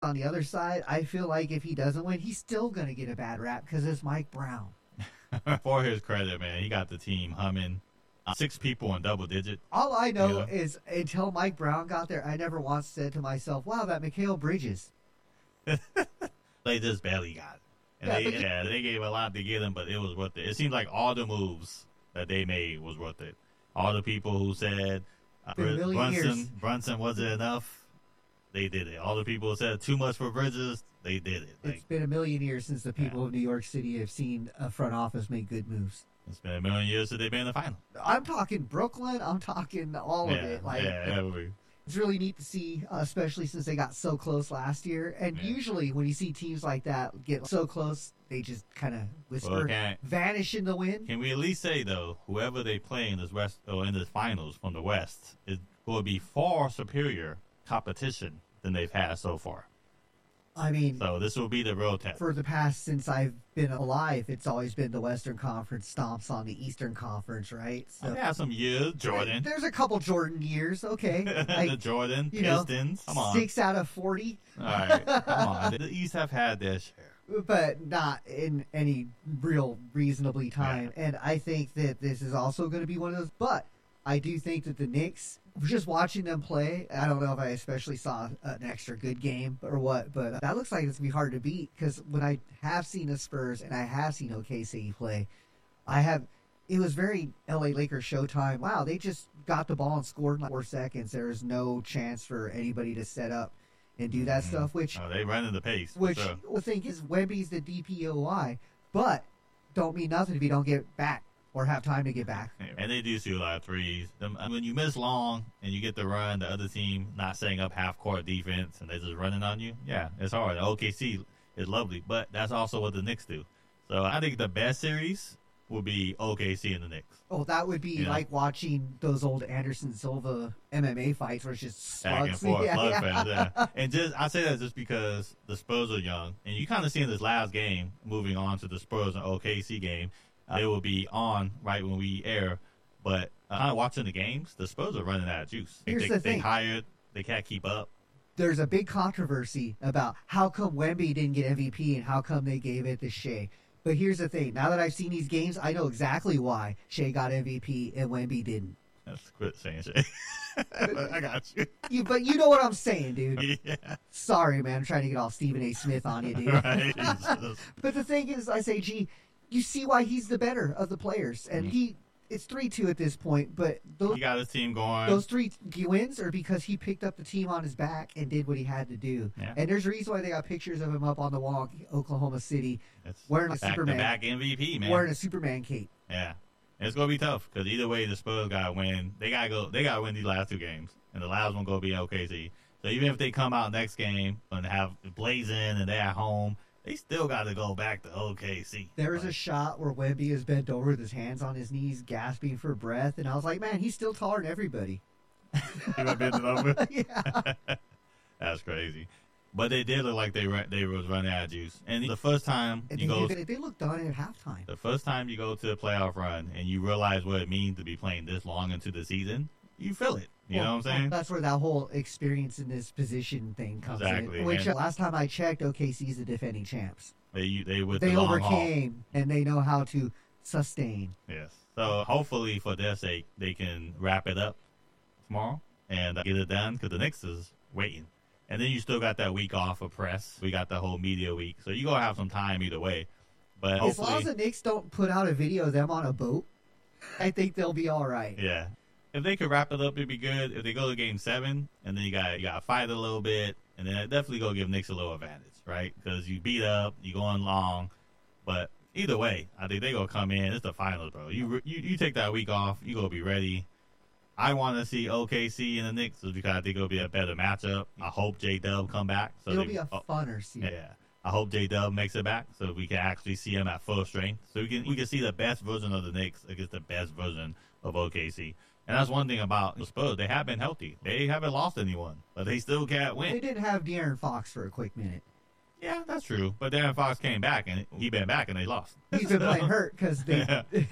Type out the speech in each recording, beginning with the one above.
on the other side, I feel like if he doesn't win, he's still going to get a bad rap because it's Mike Brown. For his credit, man, he got the team humming. 6 people in double digit. All I know is until Mike Brown got there, I never once said to myself, wow, that Mikal Bridges. They just barely got it. And they gave a lot to get him, but it was worth it. It seemed like all the moves that they made was worth it. All the people who said Brunson wasn't enough, they did it. All the people who said too much for Bridges, they did it. It's been a million years since the people of New York City have seen a front office make good moves. It's been a million years since they've been in the final. I'm talking Brooklyn. I'm talking all of it. It's really neat to see, especially since they got so close last year. And usually when you see teams like that get so close, they just kind of vanish in the wind. Can we at least say, though, whoever they play in this in the finals from the West will be far superior competition than they've had so far? I mean, so this will be the real test. For the past, since I've been alive, it's always been the Western Conference stomps on the Eastern Conference, right? So have some years, Jordan. There's a couple Jordan years, okay. The Jordan Pistons. Come on. 6 out of 40. All right, come on. The East have had their share. But not in any real reasonably time. Yeah. And I think that this is also going to be one of those. But I do think that the Knicks, just watching them play, I don't know if I especially saw an extra good game or what, but that looks like it's going to be hard to beat because when I have seen the Spurs and I have seen OKC play, it was very LA Lakers showtime. Wow, they just got the ball and scored in like 4 seconds. There was no chance for anybody to set up and do that stuff, which... they run in the pace. Which I think is Wemby's the DPOY, but don't mean nothing if you don't get back or have time to get back. And they do shoot a lot of threes. When you miss long and you get the run, the other team not setting up half-court defense and they're just running on you, it's hard. The OKC is lovely, but that's also what the Knicks do. So I think the best series will be OKC and the Knicks. Oh, that would be like watching those old Anderson Silva MMA fights where it's just back and forth, And I say that just because the Spurs are young, and you kind of see in this last game, moving on to the Spurs and OKC game, they will be on right when we air, but kind of watching the games, the Spurs are running out of juice. Here's the thing. They can't keep up. There's a big controversy about how come Wemby didn't get MVP and how come they gave it to Shea. But here's the thing. Now that I've seen these games, I know exactly why Shea got MVP and Wemby didn't. Let's quit saying Shea. I got you. But you know what I'm saying, dude. Yeah. Sorry, man. I'm trying to get all Stephen A. Smith on you, dude. Right. But the thing is, I say, you see why he's the better of the players. And it's 3-2 at this point, but he got his team going. Those 3 wins are because he picked up the team on his back and did what he had to do. Yeah. And there's a reason why they got pictures of him up on the wall in Oklahoma City wearing a Superman. Back MVP, man. Wearing a Superman cape. Yeah. It's going to be tough because either way the Spurs got to win. They got to win these last 2 games. And the last one going to be OKC. So even if they come out next game and have Blazing and they're at home, they still got to go back to OKC. There was a shot where Wemby is bent over with his hands on his knees, gasping for breath, and I was like, man, he's still taller than everybody. He was bending over? Yeah. That's crazy. But they did look like they was running out of juice. And the first time they looked done at halftime. The first time you go to a playoff run and you realize what it means to be playing this long into the season, you feel it. You know what I'm saying? That's where that whole experience in this position thing comes in. Which last time I checked, OKC's the defending champs. They overcame and they know how to sustain. Yes. So hopefully for their sake, they can wrap it up tomorrow and get it done because the Knicks is waiting. And then you still got that week off of press. We got the whole media week. So you're going to have some time either way. But as long as the Knicks don't put out a video of them on a boat, I think they'll be all right. Yeah. If they could wrap it up, it'd be good. If they go to Game 7, and then you got to fight a little bit, and then definitely go give Knicks a little advantage, right? Because you beat up, you going long. But either way, I think they going to come in. It's the finals, bro. You take that week off, you going to be ready. I want to see OKC and the Knicks because I think it'll be a better matchup. I hope J-Dub come back. So it'll be a funner season. Yeah. I hope J-Dub makes it back so we can actually see him at full strength. So we can see the best version of the Knicks against the best version of OKC. And that's one thing about the Spurs. They have been healthy. They haven't lost anyone, but they still can't win. They did have De'Aaron Fox for a quick minute. Yeah, that's true. But Darren Fox came back, and he been back, and they lost. He's been playing hurt because they.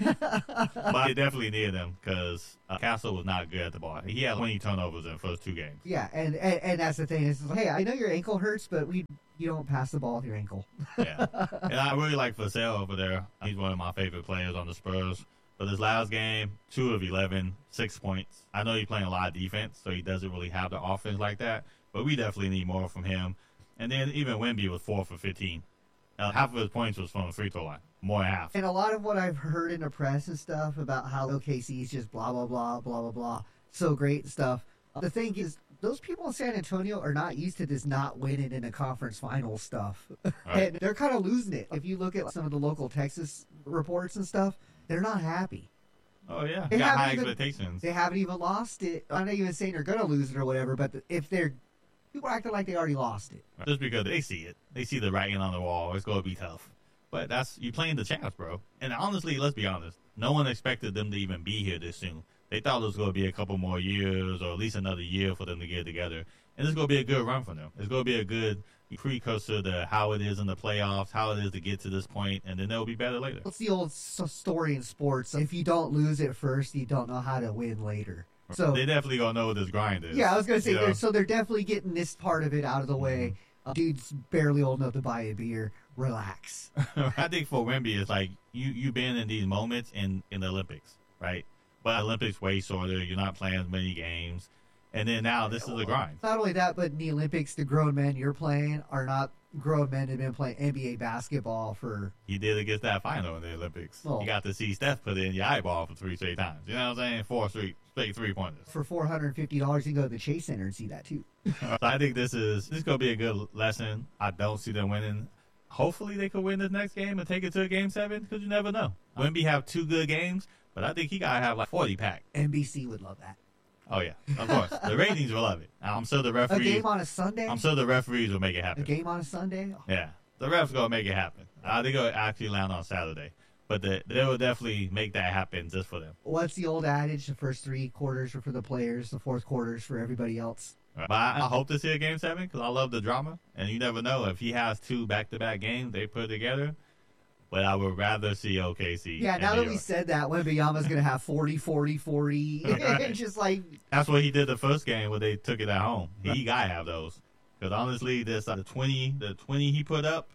But they definitely needed him because Castle was not good at the ball. He had 20 turnovers in the first 2 games. Yeah, and that's the thing. Is hey, I know your ankle hurts, but you don't pass the ball with your ankle. Yeah, and I really like Vassell over there. He's one of my favorite players on the Spurs. But this last game, 2 of 11, 6 points. I know he's playing a lot of defense, so he doesn't really have the offense like that. But we definitely need more from him. And then even Wemby was 4 for 15. Half of his points was from the free throw line, more than half. And a lot of what I've heard in the press and stuff about how OKC is just blah, blah, blah, blah, blah, blah, so great and stuff. The thing is, those people in San Antonio are not used to this not winning in the conference finals stuff. Right. And they're kind of losing it. If you look at some of the local Texas reports and stuff, they're not happy. Oh, yeah. They Got high haven't even- expectations. They haven't even lost it. I'm not even saying they're going to lose it or whatever, but if they're... People are acting like they already lost it. Just because they see it. They see the writing on the wall. It's going to be tough. But you playing the champs, bro. And honestly, let's be honest. No one expected them to even be here this soon. They thought it was going to be a couple more years or at least another year for them to get together. And it's going to be a good run for them. It's going to be a good precursor to how it is in the playoffs, how it is to get to this point, and then they'll be better later. What's the old story in sports? If you don't lose it first, you don't know how to win later. So they definitely going to know what this grind is. yeah, I was going to say, you know? they're definitely getting this part of it out of the way. Dude's barely old enough to buy a beer. Relax. I think for Wemby, it's like you've been in these moments in the Olympics, right? But Olympics way shorter. You're not playing as many games. And then now this is the grind. Not only that, but in the Olympics, the grown men you're playing are not grown men that have been playing NBA basketball for... He did against that final in the Olympics. Oh. You got to see Steph put it in your eyeball for 3 straight times. You know what I'm saying? 4 straight 3-pointers. For $450, you can go to the Chase Center and see that too. So I think this is going to be a good lesson. I don't see them winning. Hopefully they could win this next game and take it to a game 7 because you never know. Wemby have 2 good games, but I think he got to have like 40 pack. NBC would love that. Oh, yeah, of course. The ratings will love it. I'm sure the A referees... game on a Sunday? I'm sure the referees will make it A happen. game on a Sunday? Oh, Yeah, the refs gonna make it happen. I think it'll actually land on Saturday, but they will definitely make that happen just for them. what's the old adage? The first 3 quarters are for the players, the fourth quarters for everybody else. But I hope to see a game 7 because I love the drama, and you never know if he has 2 back-to-back games they put together. But I would rather see OKC. Yeah, and now New that we York. said that, Wembanyama's going to have 40, 40, 40. Right. It's just like, That's what he did the first game when they took it at home. He gotta have those because honestly, this the 20 he put up,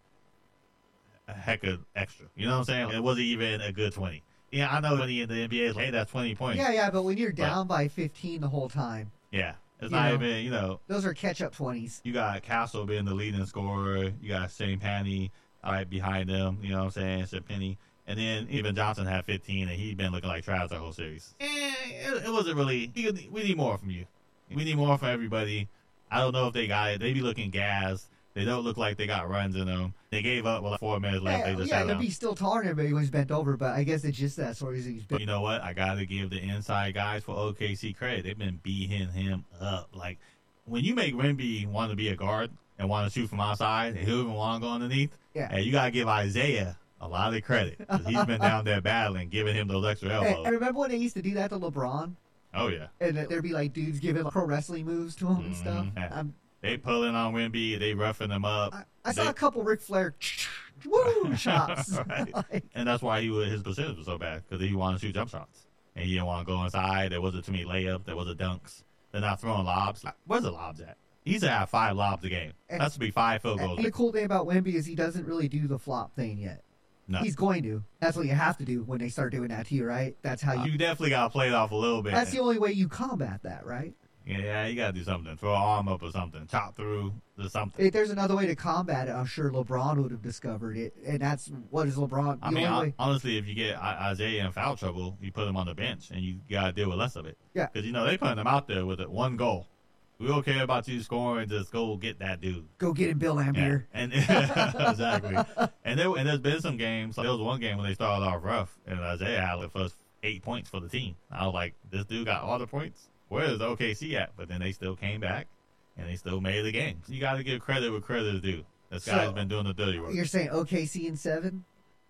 a heck of extra. You know what I'm saying? It wasn't even a good 20. Yeah, I know when in the NBA is like, hey, that's 20 points. yeah, but when you're down by 15 the whole time, Yeah. It's You not know. even, those are catch-up 20s. you got Castle being the leading scorer. You got Shane Penny right behind them. You know what I'm saying? It's Penny. And then even Johnson had 15, and he'd been looking like trash the whole series. It wasn't really. We need more from you. We need more from everybody. I don't know if they got it. They be looking gassed. They don't look like they got runs in them. They gave up with like 4 minutes left. They just Yeah, sat he'll down. be still taller than everybody when he's bent over, but I guess it's just that sort of he's But been. you know what? I got to give the inside guys for OKC credit. They've been beating him up. Like, when you make Wemby want to be a guard and want to shoot from outside, and he'll even want to go underneath, Yeah. and you got to give Isaiah a lot of credit. 'Cause he's been down there battling, giving him those extra And elbows. remember when they used to do that to LeBron? Oh, yeah. And there'd be like dudes giving pro wrestling moves to him and stuff. Yeah. They pulling on Wemby. They roughing him up. I saw They- a couple Ric Flair woo shots. Right. Like, And that's why his percentage was so bad, because he wanted to shoot jump shots. And he didn't want to go inside. There wasn't too many layups. There wasn't dunks. They're not throwing lobs. Like, where's the lobs at? He's to have 5 lobs a game. That's to be 5 field goals. and the cool thing about Wemby is he doesn't really do the flop thing yet. No. He's going to. That's what you have to do when they start doing that to you, right? That's how you. You definitely got to play it off a little bit. That's the only way you combat that, right? Yeah, you got to do something. Throw an arm up or something. Chop through or something. If there's another way to combat it, I'm sure LeBron would have discovered it. And that's what is LeBron. I the mean, only way. honestly, if you get Isaiah in foul trouble, you put him on the bench, and you got to deal with less of it. Yeah. Because, they putting him out there with one goal. We don't care about you scoring. Just go get that dude. Go get him, Bill Yeah. Lambier. And exactly. And there's been some games. Like, there was one game when they started off rough, and Isaiah had the first 8 points for the team. I was like, this dude got all the points. Where is OKC at? But then they still came back, and they still made the game. You got to give credit where credit is due. This guy's been doing the dirty work. You're saying OKC in 7?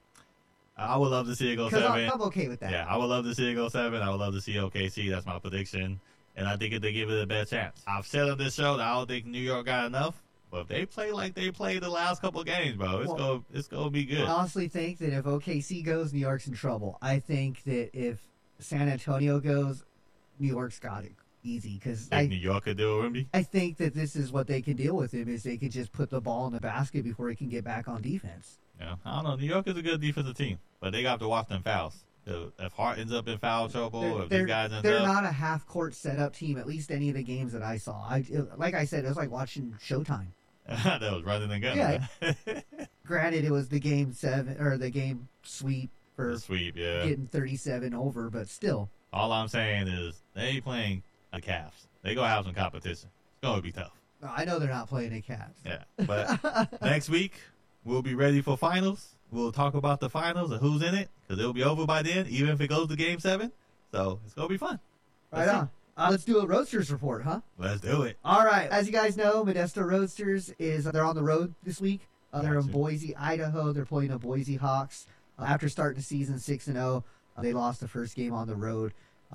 I would love to see it go Because 7. I'm okay with that. Yeah, I would love to see it go 7. I would love to see OKC. That's my prediction. And I think if they give it a better chance. I've said on this show that I don't think New York got enough, But if they play like they played the last couple of games, bro, it's gonna be good. I honestly think that if OKC goes, New York's in trouble. I think that if San Antonio goes, New York's got it easy. Because New York could do it with me. I think that this is what they can deal with him, is they could just put the ball in the basket before he can get back on defense. Yeah, I don't know. New York is a good defensive team, but they got to watch them fouls. If Hart ends up in foul trouble, if these guys they're not a half-court setup team. At least any of the games that I saw. Like I said, it was like watching Showtime. That was running the gun. Yeah. Granted, it was the game 7 or the game sweep for getting 37 over, but still. All I'm saying is they ain't playing the Cavs. They gonna have some competition. It's gonna be tough. I know they're not playing the Cavs. Yeah, but next week we'll be ready for finals. We'll talk about the finals and who's in it, because it'll be over by then, even if it goes to Game 7. So it's going to be fun. Right on. Let's do a Roadsters report, huh? Let's do it. All right. As you guys know, Modesto Roadsters they're on the road this week. They're in Boise, Idaho. They're playing the Boise Hawks. After starting the season 6-0, they lost the first game on the road,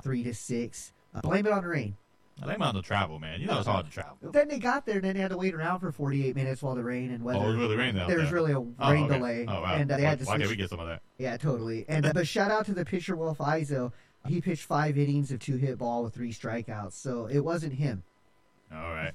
3-6. Blame it on the rain. They might have to travel, man. You know it's hard to travel. Then they got there, and then they had to wait around for 48 minutes while the rain and weather. Oh, it was really raining out there. There was really a rain delay. Oh, wow. And they had to Why switch. can't we get some of that? Yeah, totally. And but shout out to the pitcher, Wolf Izzo. He pitched 5 innings of 2-hit ball with 3 strikeouts, so it wasn't him. All right.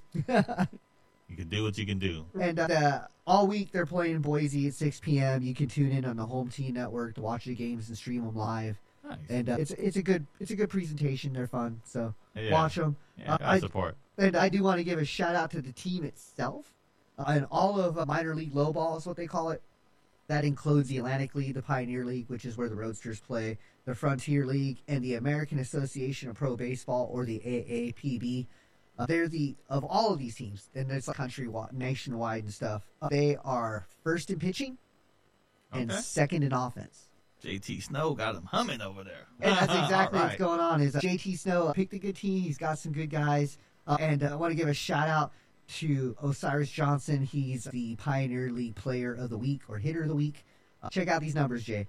You can do what you can do. And all week they're playing Boise at 6 p.m. You can tune in on the Home Team Network to watch the games and stream them live. Nice. And it's a good presentation. They're fun, so watch them. Yeah, I support. And I do want to give a shout out to the team itself. And all of minor league low ball is what they call it. That includes the Atlantic League, the Pioneer League, which is where the Roadsters play, the Frontier League, and the American Association of Pro Baseball, or the AAPB. They're of all of these teams, and it's like countrywide, nationwide and stuff. They are first in pitching and second in offense. JT Snow got him humming over there. And that's exactly what's going on. Is JT Snow picked a good team. He's got some good guys. And I want to give a shout out to Osiris Johnson. He's the Pioneer League Player of the Week or Hitter of the Week. Check out these numbers, Jay.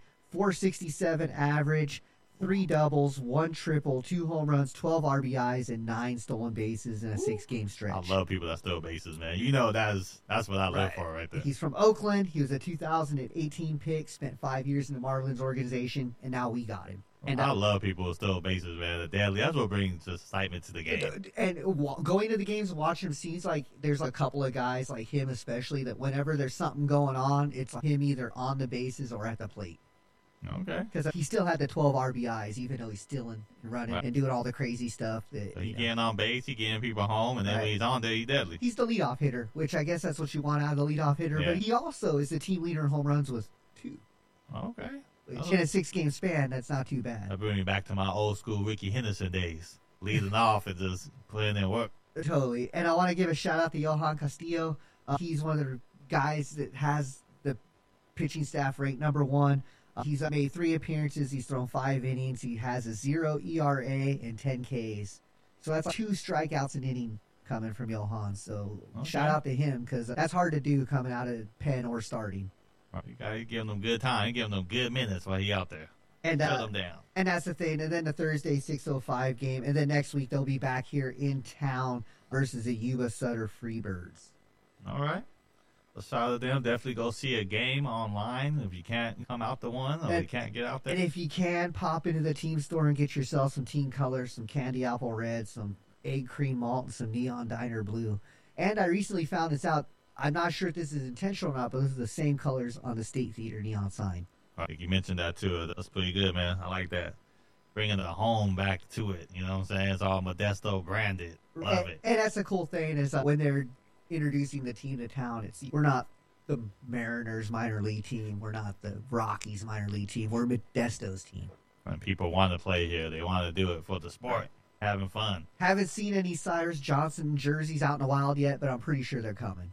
467 average, 3 doubles, 1 triple, 2 home runs, 12 RBIs, and 9 stolen bases in a 6-game stretch. I love people that steal bases, man. You know that's what I live for right there. He's from Oakland. He was a 2018 pick, spent 5 years in the Marlins organization, and now we got him. And I love people who steal bases, man. That's what brings excitement to the game. And going to the games and watching him, seems like there's a couple of guys like him especially that whenever there's something going on, it's him either on the bases or at the plate. Okay. Because he still had the 12 RBIs, even though he's stealing and running and doing all the crazy stuff. So he getting on base, he getting people home, and then when he's on there, he's deadly. He's the leadoff hitter, which I guess that's what you want out of the leadoff hitter. Yeah. But he also is the team leader in home runs with 2. Okay. Which in a 6-game span, that's not too bad. That brings me back to my old school Ricky Henderson days, leading off and just putting in work. Totally. And I want to give a shout out to Johan Castillo. He's one of the guys that has the pitching staff ranked number 1. He's made 3 appearances. He's thrown 5 innings. He has a 0 ERA and 10 Ks. So that's 2 strikeouts an inning coming from Johan. So shout out to him, because that's hard to do coming out of pen or starting. You gotta give them good time, give them good minutes while he out there. And shut them down. And that's the thing. And then the Thursday 6:05 game, and then next week they'll be back here in town versus the Yuba Sutter Freebirds. All right. Let's shout out to them. Definitely go see a game online if you can't come out to one or you can't get out there. And if you can, pop into the team store and get yourself some team colors, some candy apple red, some egg cream malt, and some neon diner blue. And I recently found this out. I'm not sure if this is intentional or not, but this is the same colors on the State Theater neon sign. I think you mentioned that too. That's pretty good, man. I like that. Bringing the home back to it. You know what I'm saying? It's all Modesto branded. Love it. And that's the cool thing is when they're introducing the team to town, we're not the Mariners minor league team. We're not the Rockies minor league team. We're Modesto's team. When people want to play here, they want to do it for the sport. Having fun. Haven't seen any Cyrus Johnson jerseys out in the wild yet, but I'm pretty sure they're coming.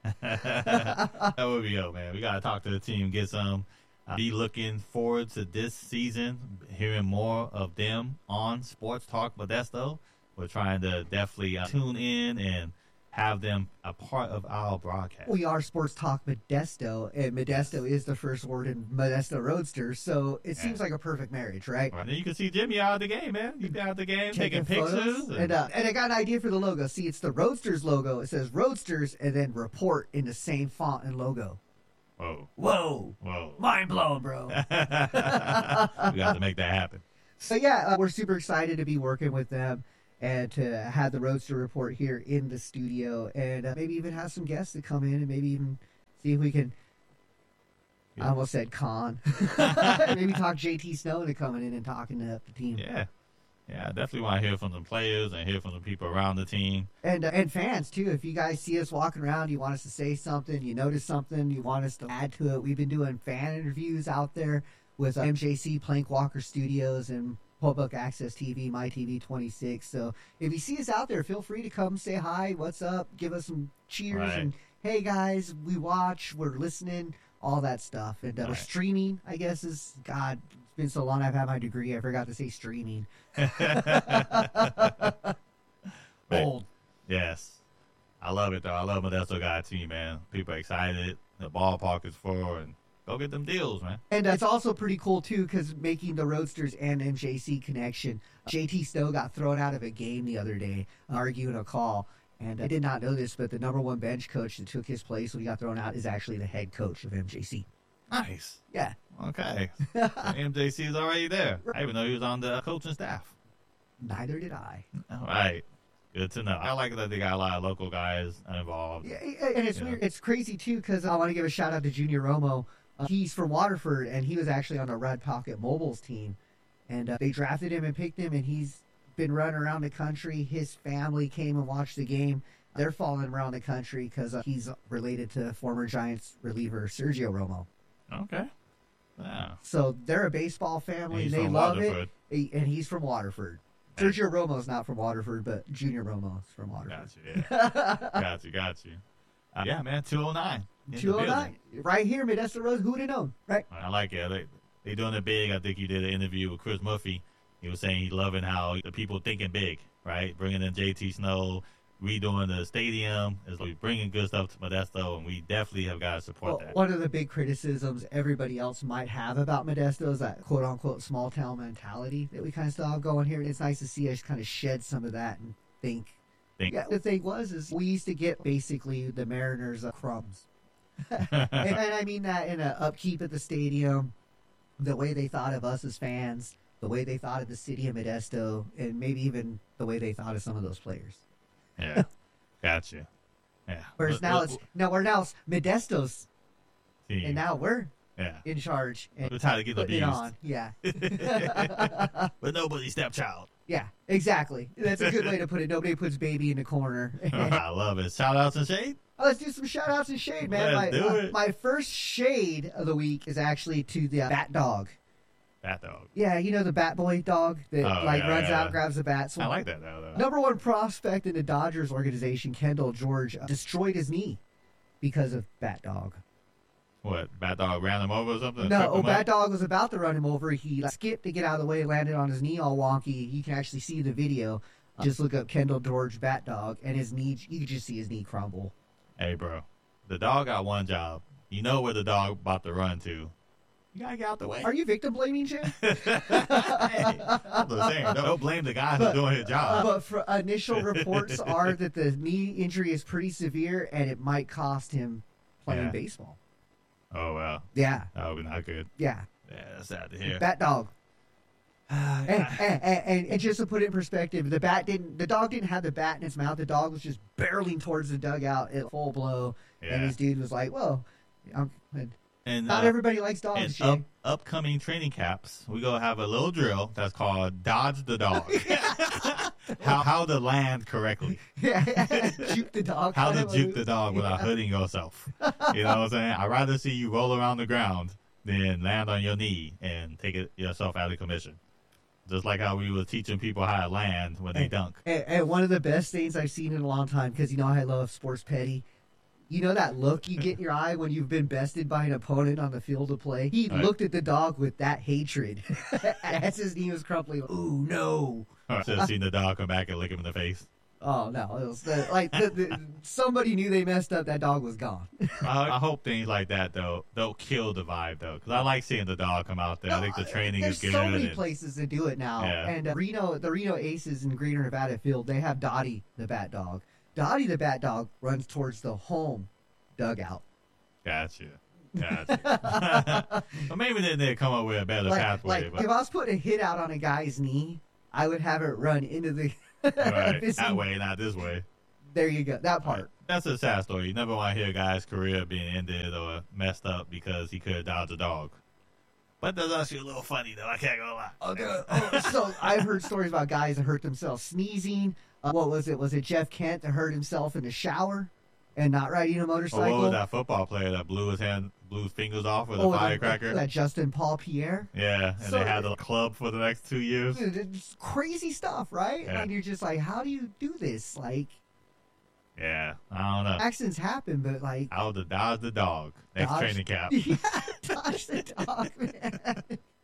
That would be dope, man. We got to talk to the team, get some. Be looking forward to this season, hearing more of them on Sports Talk Modesto. We're trying to definitely tune in and have them a part of our broadcast. We are Sports Talk Modesto, and Modesto is the first word in Modesto Roadster, so it seems like a perfect marriage, right? And then you can see Jimmy out of the game, man. You be out of the game taking pictures. And I got an idea for the logo. See, it's the Roadsters logo. It says Roadsters and then report in the same font and logo. Whoa. Mind blown, bro. We got to make that happen. So, yeah, we're super excited to be working with them and to have the Roadster Report here in the studio, and maybe even have some guests to come in and maybe even see if we can, I almost said maybe talk JT Snow into coming in and talking to the team. Yeah, I definitely want to hear from the players and hear from the people around the team. And fans, too. If you guys see us walking around, you want us to say something, you notice something, you want us to add to it. We've been doing fan interviews out there with MJC, Plank Walker Studios, and Public Access TV, MyTV 26. So if you see us out there, feel free to come say hi, what's up, give us some cheers, and hey guys, we watch, we're listening, all that stuff. And we're streaming, I guess is, God, it's been so long I've had my degree, I forgot to say streaming. Old. Yes. I love it, though. I love Modesto Guy team, man. People are excited. The ballpark is full, and go get them deals, man. And it's also pretty cool, too, because making the Roadsters and MJC connection, JT Snow got thrown out of a game the other day, arguing a call. And I did not know this, but the number one bench coach that took his place when he got thrown out is actually the head coach of MJC. Nice. Yeah. Okay. So MJC is already there. I even know he was on the coaching staff. Neither did I. All right. Good to know. I like that they got a lot of local guys involved. Yeah, and it's weird. It's crazy, too, because I want to give a shout out to Junior Romo. He's from Waterford, and he was actually on the Red Pocket Mobiles team. And they drafted him and picked him, and he's been running around the country. His family came and watched the game. They're following around the country because he's related to former Giants reliever Sergio Romo. Okay. Yeah. So they're a baseball family. He's they from love Waterford. it. And he's from Waterford. Sergio Romo's not from Waterford, but Junior Romo's from Waterford. Got you. Yeah, man, 209. 209. Right here, Modesto Road. Who would have known, right? I like it. They doing it big. I think you did an interview with Chris Murphy. He was saying he's loving how the people thinking big, right? Bringing in JT Snow, redoing the stadium. It's like bringing good stuff to Modesto, and we definitely have got to support that. One of the big criticisms everybody else might have about Modesto is that quote-unquote small-town mentality that we kind of still have going here. And it's nice to see us kind of shed some of that and think. Yeah, the thing is we used to get basically the Mariners crumbs. and I mean that in an upkeep at the stadium, the way they thought of us as fans, the way they thought of the city of Modesto, and maybe even the way they thought of some of those players. Yeah, gotcha. Yeah. Whereas now we're Modesto's team. And now we're in charge. And we're tired of getting abused. On. Yeah. But nobody's stepchild. Yeah, exactly. That's a good way to put it. Nobody puts baby in the corner. I love it. Shout outs and shade? Let's do some shout outs and shade, man. Let's do it. My first shade of the week is actually to the Bat Dog. Bat Dog. Yeah, you know the Bat Boy dog that runs out, grabs a bat. So I like that though. Number one prospect in the Dodgers organization, Kendall George, destroyed his knee because of Bat Dog. What, Bat Dog ran him over or something? No, Bat Dog was about to run him over. He skipped to get out of the way, landed on his knee all wonky. You can actually see the video. Just look up Kendall George Bat Dog, and his knee, you can just see his knee crumble. Hey, bro. The dog got one job. You know where the dog about to run to. You gotta get out the way. Are you victim blaming, Jim? Hey, I'm just saying, don't blame the guy who's doing his job. But for initial reports are that the knee injury is pretty severe, and it might cost him playing baseball. Oh, wow. Yeah. That would be not good. Yeah. Yeah, that's sad to hear. Bat Dog. And just to put it in perspective, the dog didn't have the bat in its mouth. The dog was just barreling towards the dugout at full blow. Yeah. And this dude was like, "Whoa." And not everybody likes dogs. Upcoming training camps, we gonna have a little drill that's called Dodge the Dog. how to land correctly. Yeah, juke the dog. How to juke the dog without hurting yourself. You know what I'm saying? I'd rather see you roll around the ground than land on your knee and take yourself out of commission. Just like how we were teaching people how to land when they dunk. And one of the best things I've seen in a long time, because you know I love sports petty. You know that look you get in your eye when you've been bested by an opponent on the field of play? He looked at the dog with that hatred as his knee was crumpling. Ooh, no. I should have seen the dog come back and lick him in the face. Oh no, it was somebody knew they messed up. That dog was gone. I hope things like that though don't kill the vibe though, because I like seeing the dog come out there. I think the training is good. There's so many and- places to do it now. Yeah. And the Reno Aces in Greater Nevada Field, they have Dottie the Bat Dog. Dottie the Bat Dog runs towards the home dugout. Gotcha. Well, maybe then they'd come up with a better pathway. If I was putting a hit out on a guy's knee, I would have it run into the Right. missing- That way, not this way. There you go. That part. That's a sad story. You never want to hear a guy's career being ended or messed up because he could have dodged a dog. But that's actually a little funny, though. I can't go lie. So I've heard stories about guys that hurt themselves sneezing. What was it? Was it Jeff Kent that hurt himself in the shower and not riding a Or motorcycle? what was that football player that blew his fingers off with a firecracker? That Justin Paul Pierre. Yeah, and So- they had a club for the next 2 years. Dude, it's crazy stuff, right? Yeah. And you're just like, how do you do this? Like, Yeah, I don't know. accidents happen, but like, How to dodge the dog. Next Dodge- training camp. yeah, dodge the dog, man.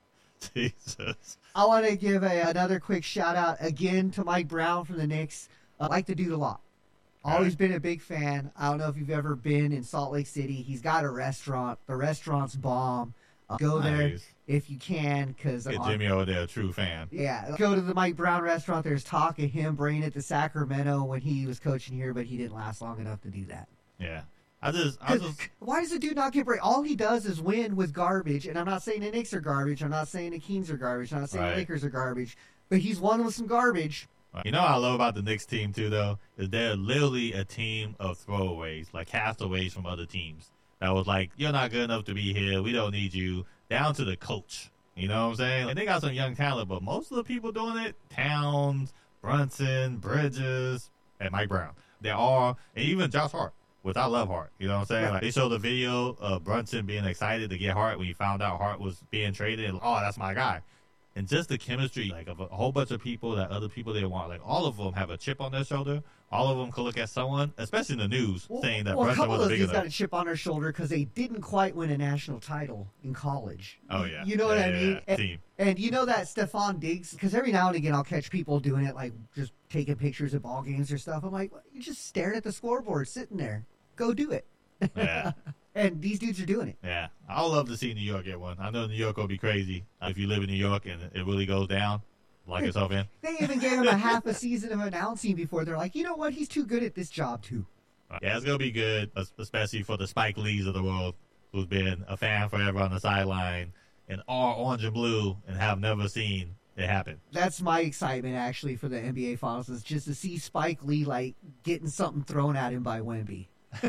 Jesus. I want to give another quick shout out again to Mike Brown from the Knicks. I like the dude a lot. Always been a big fan. I don't know if you've ever been in Salt Lake City. He's got a restaurant. The restaurant's bomb. Go there Nice. if you can, because Get Jimmy over there, a true fan. yeah, go to the Mike Brown restaurant. There's talk of him bringing it to Sacramento when he was coaching here, but he didn't last long enough to do that. Yeah. I just Why does the dude not get break? All he does is win with garbage. And I'm not saying the Knicks are garbage. I'm not saying the Kings are garbage. I'm not saying Right. the Lakers are garbage. But he's won with some garbage. You know what I love about the Knicks team too, though, is they're literally a team of throwaways, like castaways from other teams. That was like, you're not good enough to be here. We don't need you. Down to the coach. You know what I'm saying? And they got some young talent, but most of the people doing it, Towns, Brunson, Bridges, and Mike Brown. They are, and even Josh Hart, which I love Hart. You know what I'm saying? Right. Like, they showed the video of Brunson being excited to get Hart when he found out Hart was being traded. And, oh, that's my guy. And just the chemistry, like, of a whole bunch of people that other people they want, like, all of them have a chip on their shoulder. All of them could look at someone, especially in the news, saying that a Brunson couple of wasn't those big dudes got enough. a chip on their shoulder because they didn't quite win a national title in college. Oh, yeah. You know what I mean? Yeah. Team. And you know that Stephon Diggs, because every now and again I'll catch people doing it, like just taking pictures of ball games or stuff. I'm like, you're just staring at the scoreboard, sitting there. Go do it. Yeah. And these dudes are doing it. Yeah. I would love to see New York get one. I know New York will be crazy if you live in New York and it really goes down. Lock yourself in. They even gave him a half a season of announcing before. They're like, you know what? He's too good at this job, too. Yeah, it's going to be good, especially for the Spike Lees of the world, who's been a fan forever on the sideline and are orange and blue and have never seen it happen. That's my excitement, actually, for the NBA Finals, is just to see Spike Lee, like, getting something thrown at him by Wemby.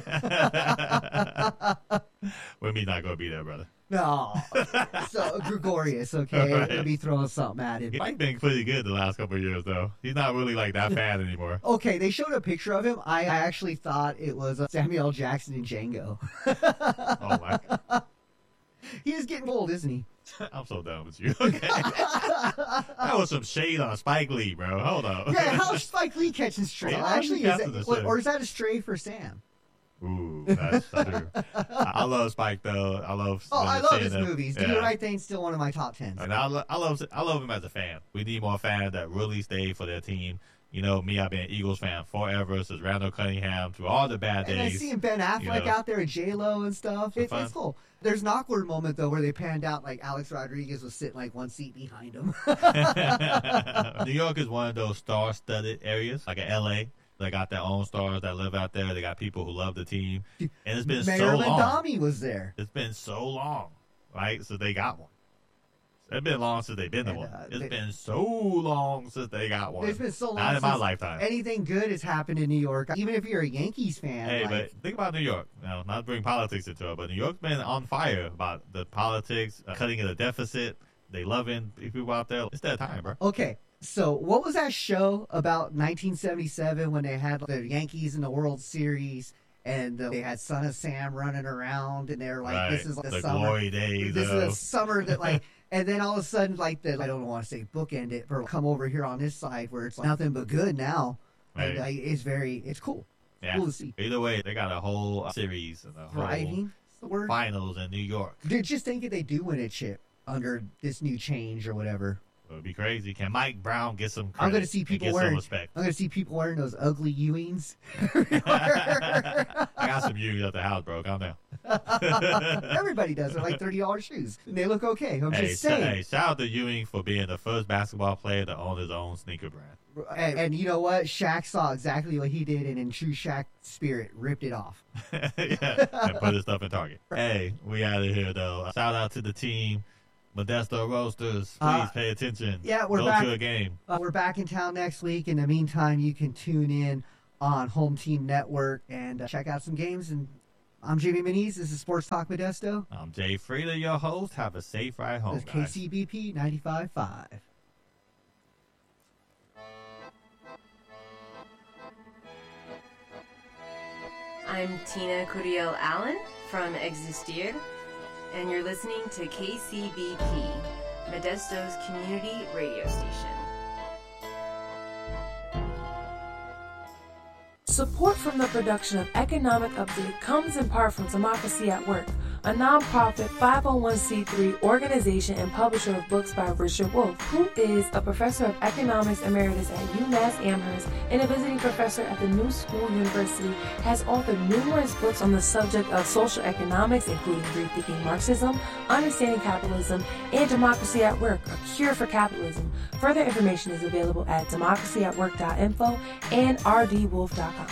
Wemby's not going to be there, brother. No. So, Gregorius, okay? Right. Gonna be throwing something at him. Mike's been pretty good the last couple of years, though. He's not really like that fan anymore. Okay, they showed a picture of him. I actually thought it was Samuel L. Jackson in Django. Oh, my God. He is getting old, isn't he? I'm so done with you. Okay. That was some shade on Spike Lee, bro. Hold on. Yeah, how's Spike Lee catching stray? Well, Actually, he catches the stray. or is that a stray for Sam? Ooh, that's true. I love Spike though. I love. I love seeing his him. movies. Do Yeah. the Right Thing, still one of my top 10s. And I love him as a fan. We need more fans that really stay for their team. You know, me, I've been an Eagles fan forever since Randall Cunningham through all the bad And I days. see Ben Affleck know. out there and J-Lo and stuff. It's fun. cool. There's an awkward moment, though, where they panned out, like, Alex Rodriguez was sitting, like, one seat behind him. New York is one of those star-studded areas, like in L.A. They got their own stars that live out there. They got people who love the team, and it's been so Mayor long. Landami was there. It's been so long, right? So they got one. It's been long since they've been to And, one. It's been so long since they got one. It's been so long Not in my since lifetime. anything good has happened in New York. Even if you're a Yankees fan. Hey, like, but think about New York. Now, not to bring politics into it, but New York's been on fire about the politics, cutting in a deficit. They loving people out there. It's that time, bro. Okay, so what was that show about 1977 when they had the Yankees in the World Series and they had Son of Sam running around and they're like, Right. this is the the summer. glory days. This is of- a summer that like, and then all of a sudden like I don't want to say bookend it, but come over here on this side where it's like nothing but good now. And Right. it's cool. yeah. Cool to see. Either way, they got a whole series and a whole Thriving. That's the word. finals in New York. Dude, just think if they do win a chip under this new change or whatever. It would be crazy. Can Mike Brown get some credit? I'm going to see people wearing. respect. I'm going to see people wearing those ugly Ewings. I got some Ewings at the house, bro. Calm down. Everybody does. They're like $30 shoes, and they look okay. I'm just saying. Shout out to Ewing for being the first basketball player to own his own sneaker brand. And you know what? Shaq saw exactly what he did, and in true Shaq spirit, ripped it off. Yeah, and put his stuff in Target. Hey, we out of here though. Shout out to the team. Modesto Roasters, please pay attention. Yeah, we're Go back. to a game. We're back in town next week. In the meantime, you can tune in on Home Team Network and check out some games. And I'm Jamie Moniz. This is Sports Talk Modesto. I'm Jay Frieda, your host. Have a safe ride home, This is KCBP 95.5. I'm Tina Curiel Allen from Existir, and you're listening to KCBP, Modesto's community radio station. Support from the production of Economic Update comes in part from Democracy at Work, a nonprofit 501c3 organization and publisher of books by Richard Wolff, who is a professor of economics emeritus at UMass Amherst and a visiting professor at the New School University, has authored numerous books on the subject of social economics, including Rethinking Marxism, Understanding Capitalism, and Democracy at Work, A Cure for Capitalism. Further information is available at democracyatwork.info and rdwolf.com.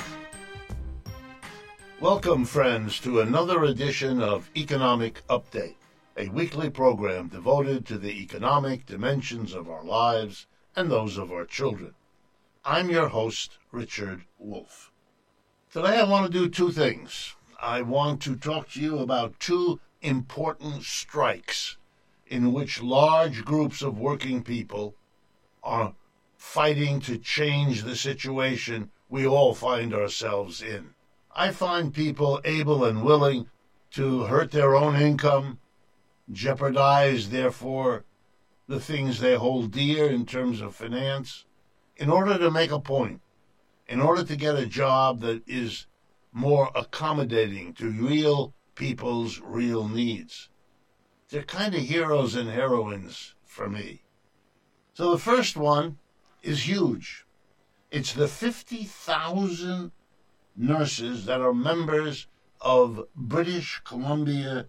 Welcome, friends, to another edition of Economic Update, a weekly program devoted to the economic dimensions of our lives and those of our children. I'm your host, Richard Wolff. Today I want to do two things. I want to talk to you about two important strikes in which large groups of working people are fighting to change the situation we all find ourselves in. I find people able and willing to hurt their own income, jeopardize, therefore, the things they hold dear in terms of finance, in order to make a point, in order to get a job that is more accommodating to real people's real needs. They're kind of heroes and heroines for me. So the first one is huge. It's the 50,000 nurses that are members of British Columbia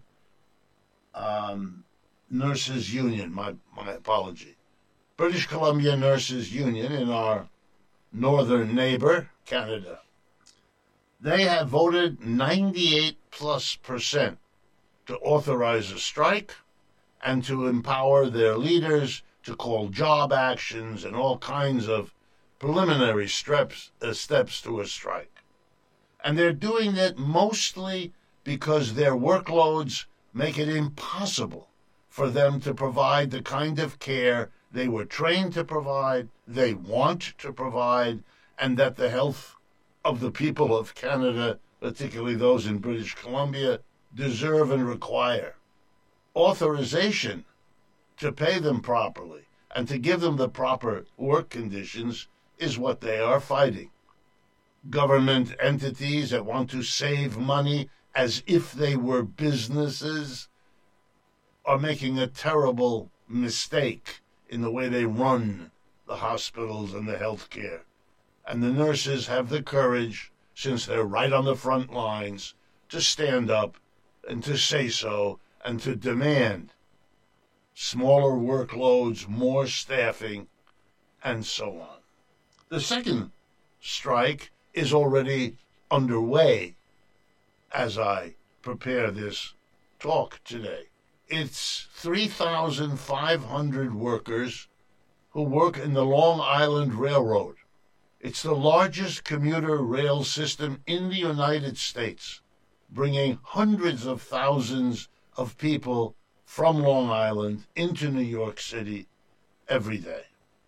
Nurses Union. My apology. British Columbia Nurses Union in our northern neighbor, Canada. They have voted 98+% to authorize a strike and to empower their leaders to call job actions and all kinds of preliminary steps to a strike. And they're doing it mostly because their workloads make it impossible for them to provide the kind of care they were trained to provide, they want to provide, and that the health of the people of Canada, particularly those in British Columbia, deserve and require. Authorization to pay them properly and to give them the proper work conditions is what they are fighting. Government entities that want to save money as if they were businesses are making a terrible mistake in the way they run the hospitals and the health care. And the nurses have the courage, since they're right on the front lines, to stand up and to say so and to demand smaller workloads, more staffing, and so on. The second strike is already underway as I prepare this talk today. It's 3,500 workers who work in the Long Island Railroad. It's the largest commuter rail system in the United States, bringing hundreds of thousands of people from Long Island into New York City every day.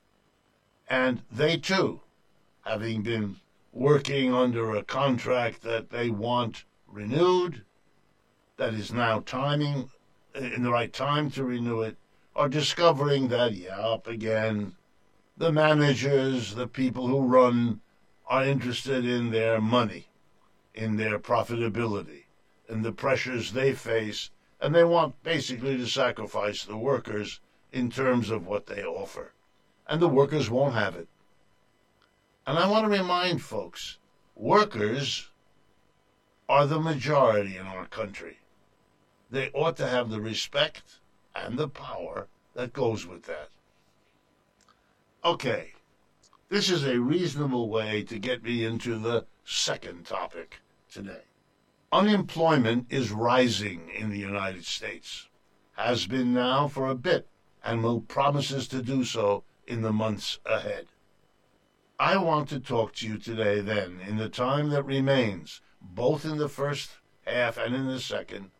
And they too, having been working under a contract that they want renewed, that is now timing in the right time to renew it, are discovering that, again, the managers, the people who run, are interested in their money, in their profitability, in the pressures they face, and they want basically to sacrifice the workers in terms of what they offer, and the workers won't have it. And I want to remind folks, workers are the majority in our country. They ought to have the respect and the power that goes with that. Okay, this is a reasonable way to get me into the second topic today. Unemployment is rising in the United States, has been now for a bit, and will promises to do so in the months ahead. I want to talk to you today then, in the time that remains, both in the first half and in the second,